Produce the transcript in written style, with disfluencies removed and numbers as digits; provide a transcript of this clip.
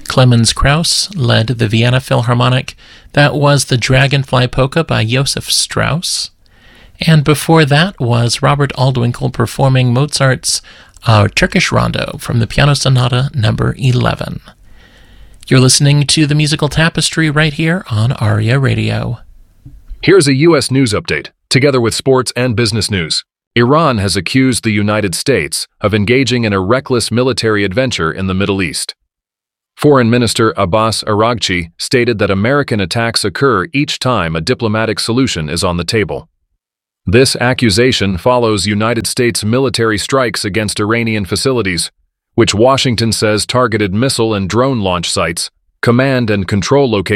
Clemens Krauss led the Vienna Philharmonic. That was the Dragonfly Polka by Josef Strauss. And before that was Robert Aldwinkle performing Mozart's Turkish Rondo from the Piano Sonata No. 11. You're listening to The Musical Tapestry right here on ARIA Radio. Here's a U.S. news update, together with sports and business news. Iran has accused the United States of engaging in a reckless military adventure in the Middle East. Foreign Minister Abbas Araghchi stated that American attacks occur each time a diplomatic solution is on the table. This accusation follows United States military strikes against Iranian facilities, which Washington says targeted missile and drone launch sites, command and control locations,